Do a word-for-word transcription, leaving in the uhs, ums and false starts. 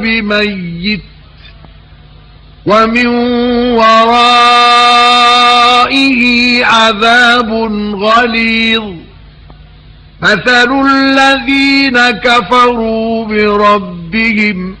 بميت ومن ورائه عذاب غليظ مثل الذين كفروا بربهم